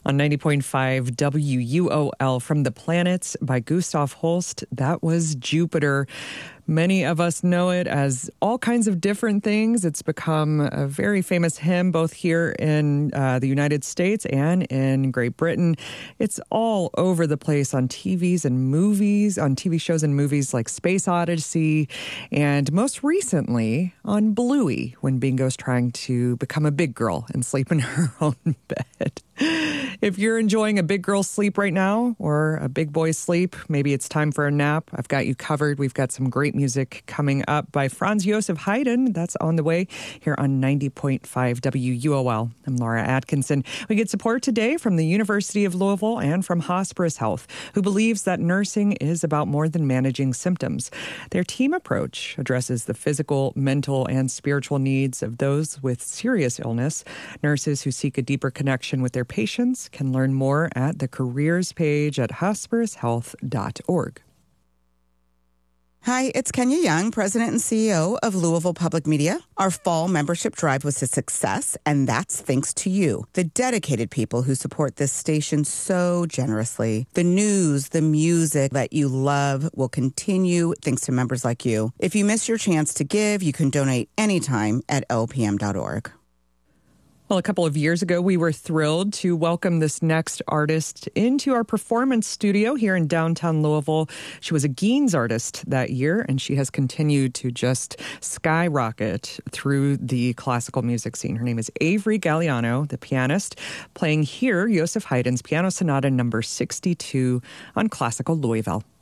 On 90.5 WUOL from the Planets by Gustav Holst, that was Jupiter. Many of us know it as all kinds of different things. It's become a very famous hymn both here in the United States and in Great Britain. It's all over the place on TVs and movies, on TV shows and movies like Space Odyssey, and most recently on Bluey, when Bingo's trying to become a big girl and sleep in her own bed. If you're enjoying a big girl's sleep right now or a big boy's sleep, maybe it's time for a nap, I've got you covered. We've got some great music coming up by Franz Josef Haydn. That's on the way here on 90.5 WUOL. I'm Laura Atkinson. We get support today from the University of Louisville and from Hospice Health, who believes that nursing is about more than managing symptoms. Their team approach addresses the physical, mental, and spiritual needs of those with serious illness. Nurses who seek a deeper connection with their patients can learn more at the careers page at hospicehealth.org. Hi, it's Kenya Young, President and CEO of Louisville Public Media. Our fall membership drive was a success, and that's thanks to you, the dedicated people who support this station so generously. The news, the music that you love will continue thanks to members like you. If you miss your chance to give, you can donate anytime at lpm.org. Well, a couple of years ago, we were thrilled to welcome this next artist into our performance studio here in downtown Louisville. She was a Geens artist that year, and she has continued to just skyrocket through the classical music scene. Her name is Avery Galliano, the pianist, playing here Joseph Haydn's Piano Sonata number 62 on Classical Louisville.